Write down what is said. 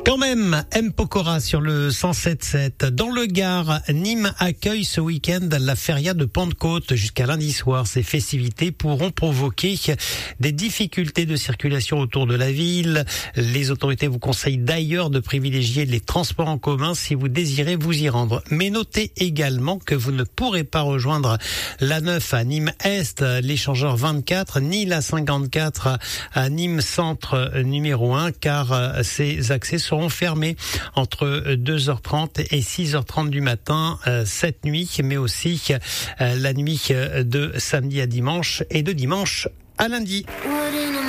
Quand même, M. Pokora sur le 107.7. Dans le Gard, Nîmes accueille ce week-end la feria de Pentecôte jusqu'à lundi soir. Ces festivités pourront provoquer des difficultés de circulation autour de la ville. Les autorités vous conseillent d'ailleurs de privilégier les transports en commun si vous désirez vous y rendre. Mais notez également que vous ne pourrez pas rejoindre la 9 à Nîmes-Est, l'échangeur 24, ni la 54 à Nîmes Centre numéro 1, car ces accès seront fermés entre 2h30 et 6h30 du matin cette nuit, mais aussi la nuit de samedi à dimanche et de dimanche à lundi.